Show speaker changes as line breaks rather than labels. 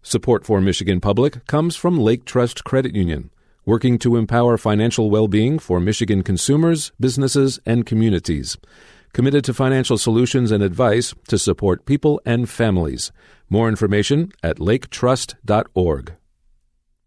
Support for Michigan Public comes from Lake Trust Credit Union, working to empower financial well-being for Michigan consumers, businesses, and communities. Committed to financial solutions and advice to support people and families. More information at laketrust.org.